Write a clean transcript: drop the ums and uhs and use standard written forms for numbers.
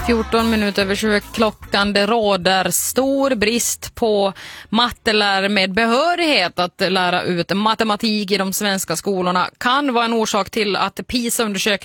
14 minuter över 20 klockan. Det råder stor brist på mattelärare med behörighet att lära ut matematik i de svenska skolorna. Kan vara en orsak till att PISA-undersökningen